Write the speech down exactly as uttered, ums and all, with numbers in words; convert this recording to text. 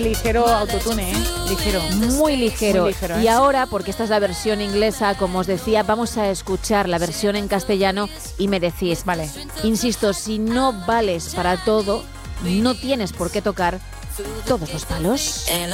Ligero autotune, ¿eh? Ligero. Muy ligero. Muy ligero, ¿eh? Y ahora, porque esta es la versión inglesa, como os decía, vamos a escuchar la versión en castellano y me decís, Vale. insisto, si no vales para todo, no tienes por qué tocar todos los palos.